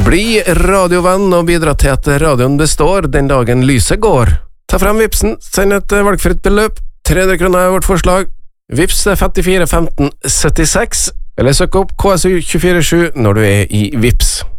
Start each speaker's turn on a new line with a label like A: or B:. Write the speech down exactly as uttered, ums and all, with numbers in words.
A: Bli radiovenn og bidra til at radioen består den dagen lyset går. Ta frem Vipsen, send et valgfritt beløp. tre hundre kroner er vårt forslag. Vips femtifire femten syttiseks, eller søk opp K S U to fire sju når du er i Vips.